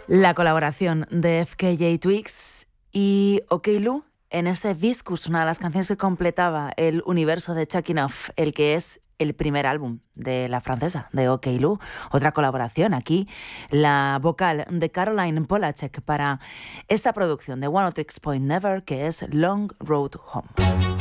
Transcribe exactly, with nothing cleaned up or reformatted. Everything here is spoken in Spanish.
La colaboración de F K J Twigs y OK Lou en este Viscous, una de las canciones que completaba el universo de Chuck Enough, el que es el primer álbum de la francesa, de OK Lou. Otra colaboración aquí, la vocal de Caroline Polachek para esta producción de One oh Tricks Point Never, que es Long Road Home.